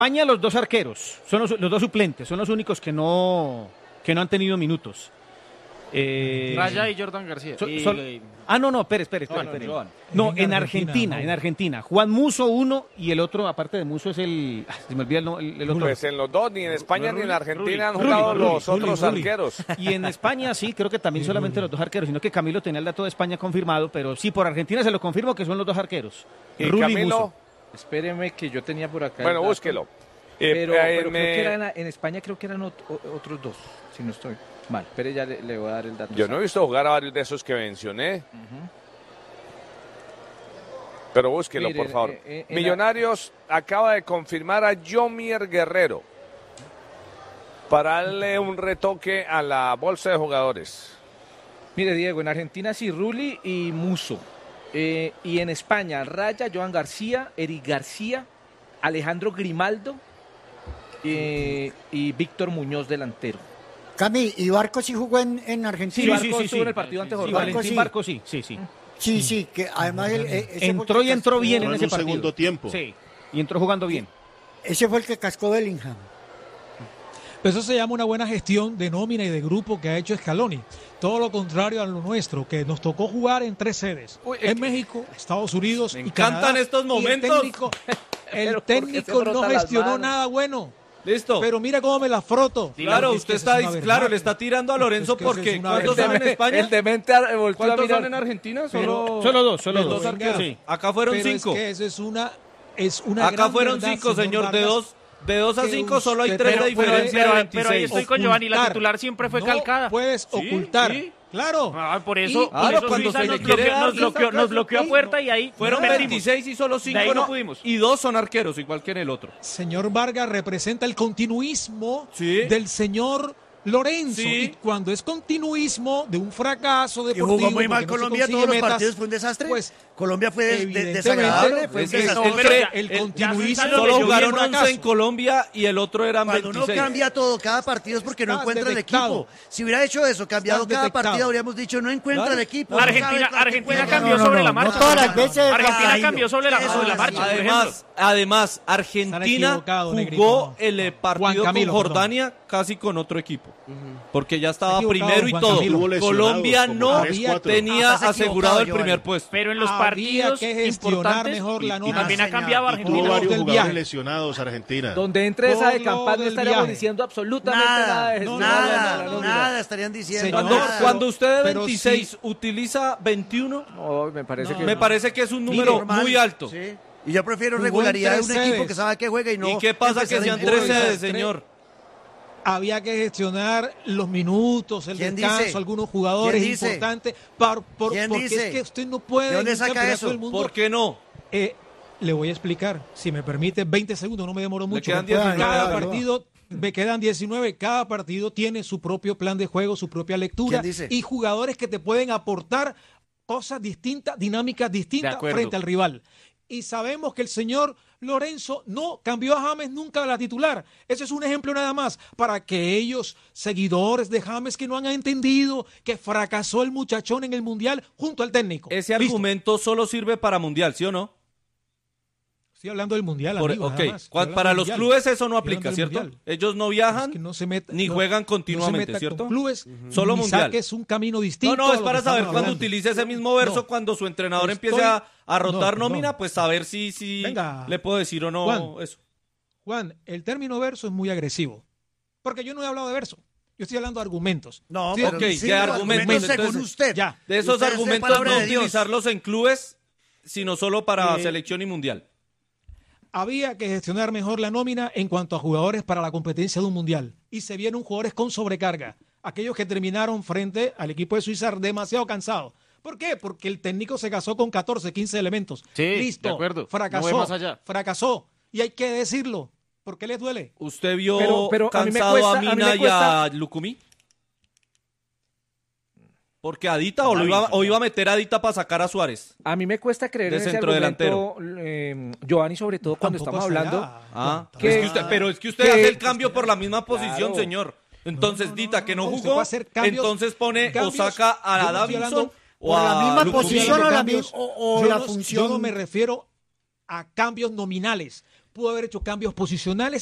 España los dos arqueros, son los dos suplentes, son los únicos que no han tenido minutos. Raya y Jordan García. Espere. No, en Argentina. Juan Musso uno y el otro, aparte de Musso, es el... Se me olvida el otro. Pues en los dos, ni en España ni en Argentina han jugado los otros arqueros. Y en España sí, creo que también solamente los dos arqueros, sino que Camilo tenía el dato de España confirmado, pero sí, por Argentina se lo confirmo que son los dos arqueros. ¿Y Rulli Camilo? y Musso. Espéreme que yo tenía por acá. Bueno, búsquelo. Pero creo que eran, en España creo que eran otros dos, si no estoy mal. Pero ya le voy a dar el dato. Yo no he visto jugar a varios de esos que mencioné. Pero búsquelo, Mire, por favor. Millonarios acaba de confirmar a Yomier Guerrero para darle un retoque a la bolsa de jugadores. Mire, Diego, en Argentina sí, Rulli y Musso. Y en España, Raya, Joan García, Eric García, Alejandro Grimaldo y Víctor Muñoz, delantero. Cami, ¿y Barco sí jugó en Argentina? Sí, estuvo en el partido ante Jordania. Valentín Barco sí. Sí, que además entró y entró bien en ese partido. Segundo tiempo. Sí, y entró jugando bien. Ese fue el que cascó Bellingham. Eso se llama una buena gestión de nómina y de grupo que ha hecho Scaloni. Todo lo contrario a lo nuestro, que nos tocó jugar en 3 sedes. En México, Estados Unidos y Canadá. Me encantan estos momentos. El técnico no gestionó nada bueno. Listo. Pero mira cómo me la froto. Claro, usted está, le está tirando a Lorenzo porque ¿cuántos son en España? El demente volvió a ¿Cuántos mirar. son en Argentina? Solo dos. Los dos arqueros. Sí. Acá fueron Pero 5. es que eso es una Acá gran fueron verdad, 5, señor, Vargas, de 2 a 5 solo hay usted- 3 de diferencia de 26. Pero ahí estoy con Giovanni, la titular siempre fue no calcada. puedes ocultar. sí. Claro. Por eso cuando Suiza se le quiere dar, nos bloqueó a puerta y ahí Fueron perdimos. 26 y solo De 5 ahí no no pudimos. Y 2 son arqueros, igual que en el otro. Señor Vargas representa el continuismo Sí. del señor Lorenzo. Sí. Y cuando es continuismo de un fracaso Y deportivo. jugó muy mal porque no se Colombia, consigue todos los metas, partidos fue un desastre. Pues Colombia fue evidentemente, desagradable, fue un es que desastre. el continuismo. Solo de jugaron un 11 fracaso. en Colombia y el otro eran Cuando 26. uno cambia todo, cada partido es porque no Estás encuentra detectado. el equipo. Si hubiera hecho eso, cambiado Estás cada detectado. partido, habríamos dicho no encuentra Claro. el equipo. no sabe Argentina cuál juega. cambió sobre la marcha. No todas las veces. Argentina Ay, cambió sobre la marcha, por ejemplo. Además, Argentina equivocado, jugó Negrito. el partido Juan Camilo, con Jordania casi con otro equipo. Porque ya estaba Está equivocado, primero y Juan todo. Camilo. Tuvo lesionados Colombia como no 3, 4. tenía estás asegurado el equivocado, primer puesto. Pero en los Había partidos que gestionar importantes mejor la nómina. también ha cambiado Tuvo Argentina. varios del jugadores viaje. lesionados Argentina. Donde entre esa de Por lo Campán no del estaríamos viaje. diciendo absolutamente nada de gestión. Nada estarían diciendo. Señor, nada. Cuando usted de pero 26 sí. utiliza 21, No, me parece que me parece que es un número Normal. muy alto. Sí. Y yo prefiero Jugó en regularidad de un 3 equipo sedes. que sabe que juega y no. ¿Y qué pasa que empezar a sean imponer. 3 sedes, tres. señor? Había que gestionar los minutos, el ¿Quién descanso, dice? algunos jugadores ¿Quién dice? importantes. ¿Quién Porque dice? es que usted no puede. ¿De dónde en un saca campeonato eso? del mundo, ¿Por qué no? le voy a explicar, si me permite 20 segundos, no me demoro mucho. quedan Cada 19, partido, me quedan 19, cada partido tiene su propio plan de juego, su propia lectura ¿Quién dice? y jugadores que te pueden aportar cosas distintas, dinámicas distintas acuerdo. frente al rival. Y sabemos que el señor Lorenzo no cambió a James nunca a la titular. Ese es un ejemplo nada más para aquellos seguidores de James que no han entendido que fracasó el muchachón en el Mundial junto al técnico. Ese Listo. argumento solo sirve para Mundial, ¿sí o no? Estoy hablando del Mundial, amigo, Ok, nada más. Estoy hablando para del los Mundial. clubes eso no Estoy aplica, hablando del ¿cierto? Mundial. Ellos no Es viajan que no se meta- ni no- juegan no se continuamente, meta ¿cierto? con clubes, Solo ni Mundial. saques un camino distinto. No, a es lo para que estamos saber cuando hablando. utilice ese mismo verso, No. cuando su entrenador Estoy- empiece a rotar No, nómina, no. pues saber si Venga. le puedo decir o no Juan. eso. Juan, el término verso es muy agresivo. Porque yo no he hablado de verso. Yo estoy hablando de argumentos. No, Sí, pero ok, sí, ¿qué los argumentos? según Entonces, usted. ya. De esos Usted es de argumentos palabra no de Dios. utilizarlos en clubes, sino solo para selección y mundial. Había que gestionar mejor la nómina en cuanto a jugadores para la competencia de un mundial. Y se vieron jugadores con sobrecarga. Aquellos que terminaron frente al equipo de Suiza demasiado cansados. ¿Por qué? Porque el técnico se casó con 14, 15 elementos. Sí, Listo. de acuerdo. Fracasó. No ve más allá. Fracasó. Y hay que decirlo. ¿Por qué les duele? ¿Usted vio Pero a mí me cansado cuesta- a a mí Mina me y cuesta- a Lucumí? Porque Adita o iba a meter a Adita para sacar a Suárez. A mí me cuesta creer De en ese centrodelantero. argumento, Giovanni, sobre todo cuando Tampoco estamos hasta hablando. allá. Ah, ¿Qué? pero es que usted ¿Qué? hace el cambio por la misma posición, Claro. señor. Entonces, Dita, que no Usted jugó, puede hacer cambios- entonces pone cambios. o saca a Yo la no estoy Davinson hablando o por la a misma Lucumí. posición o la Cambios. o Yo la no- función. Yo no me refiero a cambios nominales. pudo haber hecho cambios posicionales